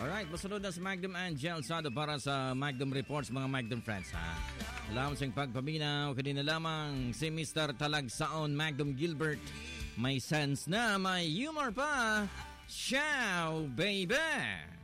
Alright, masunod na si Magnum Angel Sado para sa Magnum Reports, mga Magnum friends, ha. Alam sa pagpaminaw, kanina lamang si Mr. Talagsaon Magnum Gilbert. May sense na, may humor pa. Ciao, baby!